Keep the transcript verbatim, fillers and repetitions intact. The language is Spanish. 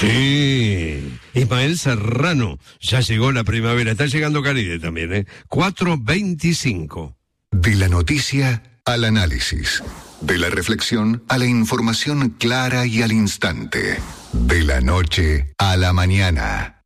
Sí, Ismael Serrano, ya llegó la primavera, está llegando Caride también, ¿eh? cuatro veinticinco. De la noticia al análisis, de la reflexión a la información clara y al instante, de la noche a la mañana.